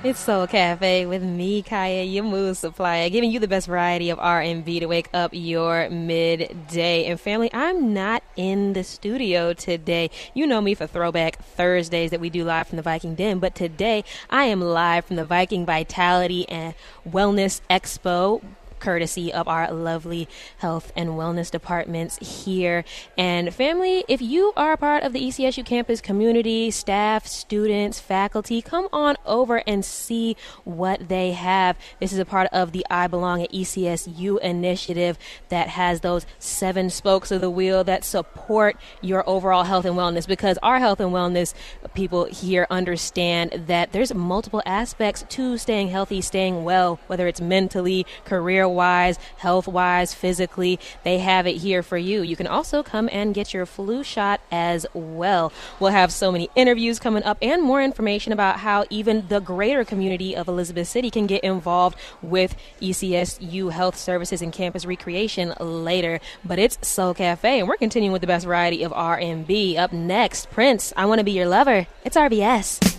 It's Soul Cafe with me, Kaya, your mood supplier, giving you the best variety of R&B to wake up your midday. And family, I'm not in the studio today. You know me for Throwback Thursdays that we do live from the Viking Den, but today I am live from the Viking Vitality and Wellness Expo, courtesy of our lovely health and wellness departments here. And family, if you are a part of the ECSU campus community, staff, students, faculty, come on over and see what they have. This is a part of the I Belong at ECSU initiative that has those 7 spokes of the wheel that support your overall health and wellness, because our health and wellness people here understand that there's multiple aspects to staying healthy, staying well, whether it's mentally, career-wise, health-wise, physically. They have it here for you. You can also come and get your flu shot as well. We'll have so many interviews coming up and more information about how even the greater community of Elizabeth City can get involved with ECSU Health Services and Campus Recreation later. But it's Soul Cafe, and we're continuing with the best variety of R&B. Up next, Prince, I Want to Be Your Lover. It's RBS.